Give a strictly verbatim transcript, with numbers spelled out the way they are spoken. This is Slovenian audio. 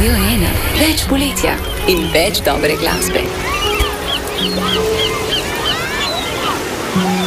Radio ena. Več poletja in več dobre glasbe.